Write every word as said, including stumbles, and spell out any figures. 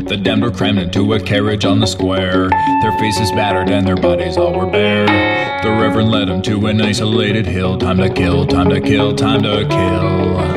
The damned were crammed into a carriage on the square. Their faces battered and their bodies all were bare. The Reverend led them to an isolated hill. Time to kill, time to kill, time to kill.